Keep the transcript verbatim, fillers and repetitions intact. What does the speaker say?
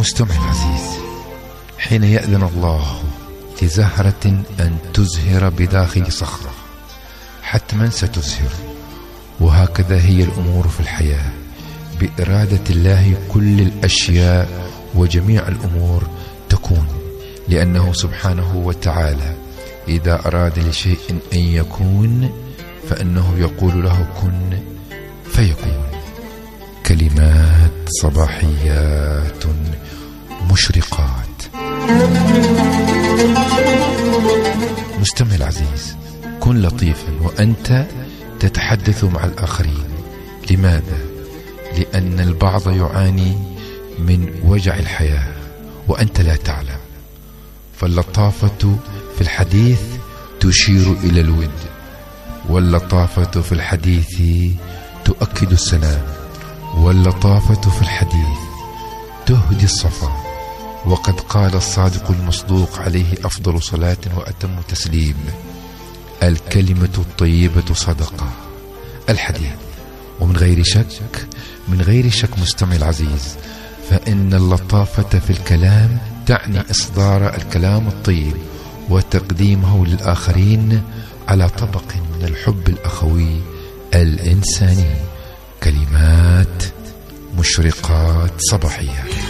مستمع العزيز، حين يأذن الله لزهرة أن تزهر بداخل صخرة حتما ستزهر. وهكذا هي الأمور في الحياة، بإرادة الله كل الأشياء وجميع الأمور تكون، لأنه سبحانه وتعالى إذا أراد لشيء أن يكون فإنه يقول له كن فيكون. كلمات صباحيات مشرقات. مستمع العزيز، كن لطيفا وأنت تتحدث مع الآخرين. لماذا؟ لأن البعض يعاني من وجع الحياة وأنت لا تعلم، فاللطافة في الحديث تشير إلى الود، واللطافة في الحديث تؤكد السلام، واللطافة في الحديث تهدي الصفا. وقد قال الصادق المصدوق عليه أفضل صلاة وأتم تسليم: الكلمة الطيبة صدقة. الحديث. ومن غير شك من غير شك مستمع العزيز، فإن اللطافة في الكلام تعني إصدار الكلام الطيب وتقديمه للآخرين على طبق من الحب الأخوي الإنساني. كلمات مشرقات صباحية.